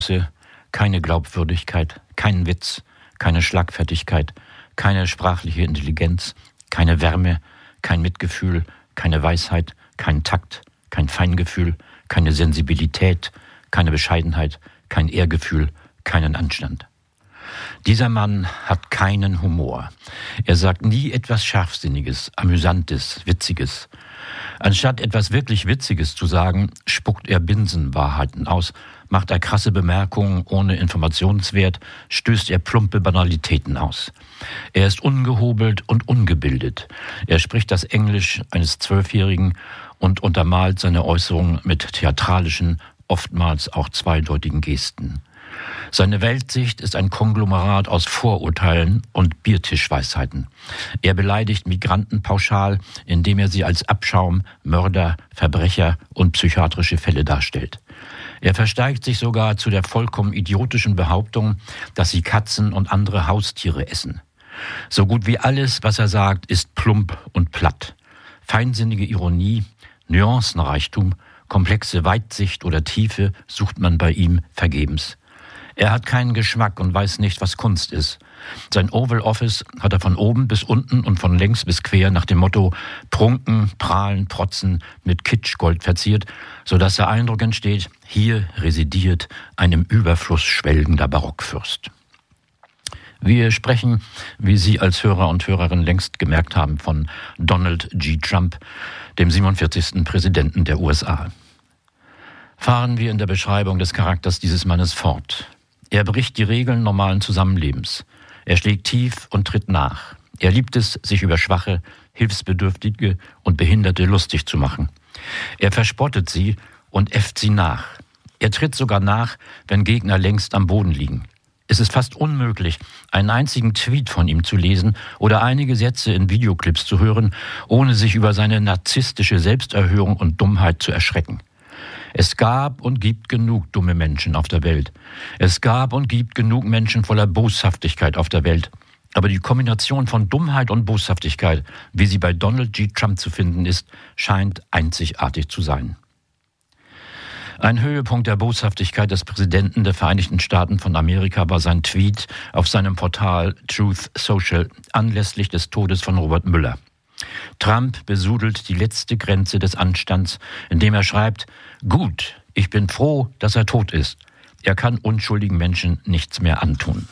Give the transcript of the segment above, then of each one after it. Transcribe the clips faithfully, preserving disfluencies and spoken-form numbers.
keine Glaubwürdigkeit, kein Witz, keine Schlagfertigkeit, keine sprachliche Intelligenz, keine Wärme, kein Mitgefühl, keine Weisheit, kein Takt, kein Feingefühl, keine Sensibilität, keine Bescheidenheit, kein Ehrgefühl, keinen Anstand. Dieser Mann hat keinen Humor. Er sagt nie etwas Scharfsinniges, Amüsantes, Witziges. Anstatt etwas wirklich Witziges zu sagen, spuckt er Binsenwahrheiten aus, macht er krasse Bemerkungen ohne Informationswert, stößt er plumpe Banalitäten aus. Er ist ungehobelt und ungebildet. Er spricht das Englisch eines Zwölfjährigen und untermalt seine Äußerungen mit theatralischen, oftmals auch zweideutigen Gesten. Seine Weltsicht ist ein Konglomerat aus Vorurteilen und Biertischweisheiten. Er beleidigt Migranten pauschal, indem er sie als Abschaum, Mörder, Verbrecher und psychiatrische Fälle darstellt. Er versteigt sich sogar zu der vollkommen idiotischen Behauptung, dass sie Katzen und andere Haustiere essen. So gut wie alles, was er sagt, ist plump und platt. Feinsinnige Ironie, Nuancenreichtum, komplexe Weitsicht oder Tiefe sucht man bei ihm vergebens. Er hat keinen Geschmack und weiß nicht, was Kunst ist. Sein Oval Office hat er von oben bis unten und von längs bis quer nach dem Motto Prunken, Prahlen, Protzen mit Kitschgold verziert, sodass der Eindruck entsteht, hier residiert ein im Überfluss schwelgender Barockfürst. Wir sprechen, wie Sie als Hörer und Hörerin längst gemerkt haben, von Donald G. Trump, dem siebenundvierzigsten Präsidenten der U S A. Fahren wir in der Beschreibung des Charakters dieses Mannes fort. Er bricht die Regeln normalen Zusammenlebens. Er schlägt tief und tritt nach. Er liebt es, sich über Schwache, Hilfsbedürftige und Behinderte lustig zu machen. Er verspottet sie und äfft sie nach. Er tritt sogar nach, wenn Gegner längst am Boden liegen. Es ist fast unmöglich, einen einzigen Tweet von ihm zu lesen oder einige Sätze in Videoclips zu hören, ohne sich über seine narzisstische Selbsterhöhung und Dummheit zu erschrecken. Es gab und gibt genug dumme Menschen auf der Welt. Es gab und gibt genug Menschen voller Boshaftigkeit auf der Welt. Aber die Kombination von Dummheit und Boshaftigkeit, wie sie bei Donald G. Trump zu finden ist, scheint einzigartig zu sein. Ein Höhepunkt der Boshaftigkeit des Präsidenten der Vereinigten Staaten von Amerika war sein Tweet auf seinem Portal Truth Social anlässlich des Todes von Robert Mueller. Trump besudelt die letzte Grenze des Anstands, indem er schreibt: Gut, ich bin froh, dass er tot ist. Er kann unschuldigen Menschen nichts mehr antun.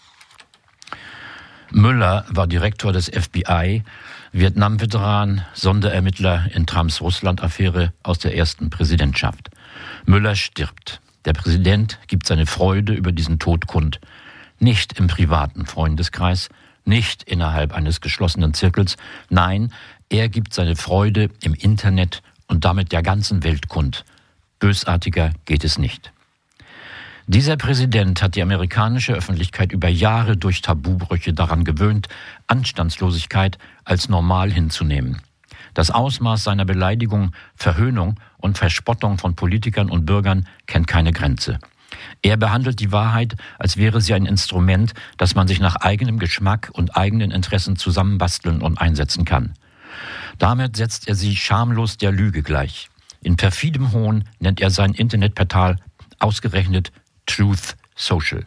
Mueller war Direktor des F B I, Vietnam-Veteran, Sonderermittler in Trumps Russland-Affäre aus der ersten Präsidentschaft. Mueller stirbt. Der Präsident gibt seine Freude über diesen Tod kund. Nicht im privaten Freundeskreis, nicht innerhalb eines geschlossenen Zirkels. Nein, er gibt seine Freude im Internet und damit der ganzen Welt kund. Bösartiger geht es nicht. Dieser Präsident hat die amerikanische Öffentlichkeit über Jahre durch Tabubrüche daran gewöhnt, Anstandslosigkeit als normal hinzunehmen. Das Ausmaß seiner Beleidigung, Verhöhnung und Verspottung von Politikern und Bürgern kennt keine Grenze. Er behandelt die Wahrheit, als wäre sie ein Instrument, das man sich nach eigenem Geschmack und eigenen Interessen zusammenbasteln und einsetzen kann. Damit setzt er sie schamlos der Lüge gleich. In perfidem Hohn nennt er sein Internetportal ausgerechnet Truth Social.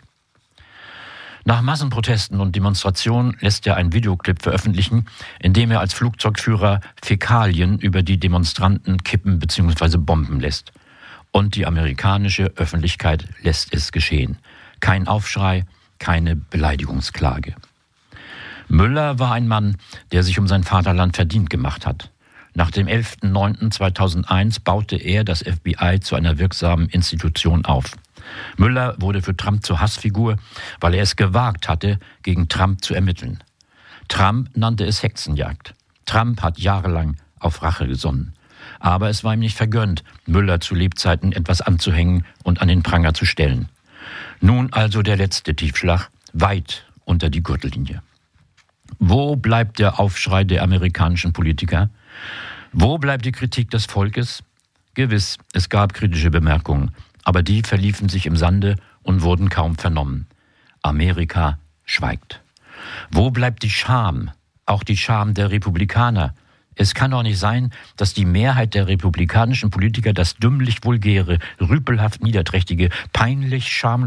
Nach Massenprotesten und Demonstrationen lässt er einen Videoclip veröffentlichen, in dem er als Flugzeugführer Fäkalien über die Demonstranten kippen bzw. bomben lässt. Und die amerikanische Öffentlichkeit lässt es geschehen. Kein Aufschrei, keine Beleidigungsklage. Mueller war ein Mann, der sich um sein Vaterland verdient gemacht hat. Nach dem elften neunten zweitausendeins baute er das F B I zu einer wirksamen Institution auf. Mueller wurde für Trump zur Hassfigur, weil er es gewagt hatte, gegen Trump zu ermitteln. Trump nannte es Hexenjagd. Trump hat jahrelang auf Rache gesonnen. Aber es war ihm nicht vergönnt, Mueller zu Lebzeiten etwas anzuhängen und an den Pranger zu stellen. Nun also der letzte Tiefschlag, weit unter die Gürtellinie. Wo bleibt der Aufschrei der amerikanischen Politiker? Wo bleibt die Kritik des Volkes? Gewiss, es gab kritische Bemerkungen, aber die verliefen sich im Sande und wurden kaum vernommen. Amerika schweigt. Wo bleibt die Scham? Auch die Scham der Republikaner. Es kann doch nicht sein, dass die Mehrheit der republikanischen Politiker das dümmlich Vulgäre, rüpelhaft Niederträchtige, peinlich schamlose